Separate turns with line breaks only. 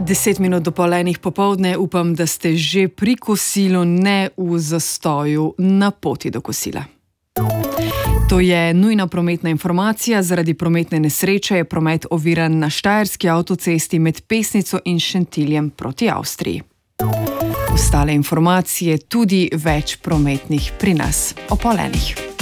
10 minut do pol enih popoldne, upam, da ste že pri kosilu, ne v zastoju na poti do kosila. To je nujna prometna informacija. Zaradi prometne nesreče je promet oviran na štajerski avtocesti med Pesnico in Šentiljem proti Avstriji. Ostale informacije, tudi več prometnih pri nas o pol enih.